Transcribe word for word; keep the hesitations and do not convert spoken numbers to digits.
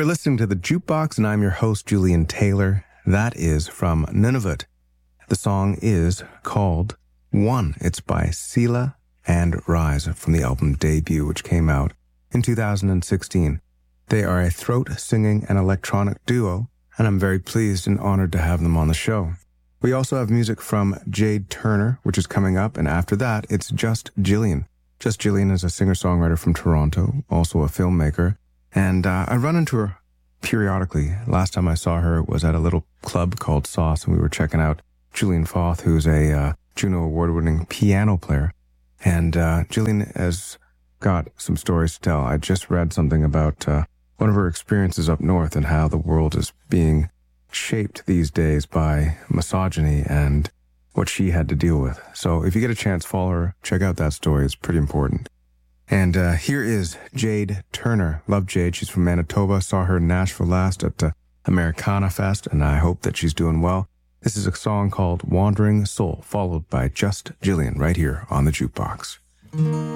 listening to The Jukebox, and I'm your host, Julian Taylor. That is from Nunavut. The song is called One. It's by Sela and Rise from the album Debut, which came out in two thousand sixteen. They are a throat-singing and electronic duo, and I'm very pleased and honored to have them on the show. We also have music from Jade Turner, which is coming up, and after that, it's Just Jillian. Just Jillian is a singer-songwriter from Toronto, also a filmmaker, and uh, I run into her periodically. Last time I saw her was at a little club called Sauce, and we were checking out Julian Foth, who's a uh, Juno Award-winning piano player. And uh, Jillian has got some stories to tell. I just read something about uh, one of her experiences up north and how the world is being shaped these days by misogyny and what she had to deal with. So if you get a chance, follow her. Check out that story. It's pretty important. And uh, here is Jade Turner. Love Jade. She's from Manitoba. Saw her in Nashville last at the Americana Fest, and I hope that she's doing well. This is a song called Wandering Soul, followed by Just Jillian right here on The Jukebox.